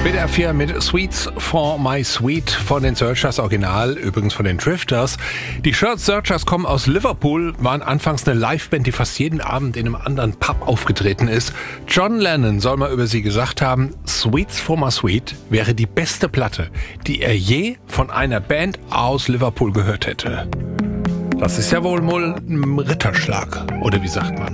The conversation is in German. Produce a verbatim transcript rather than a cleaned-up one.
B D R vier mit Sweets for My Sweet von den Searchers, Original, übrigens von den Drifters. Die Searchers kommen aus Liverpool, waren anfangs eine Liveband, die fast jeden Abend in einem anderen Pub aufgetreten ist. John Lennon soll mal über sie gesagt haben, Sweets for My Sweet wäre die beste Platte, die er je von einer Band aus Liverpool gehört hätte. Das ist ja wohl mal ein Ritterschlag, oder wie sagt man?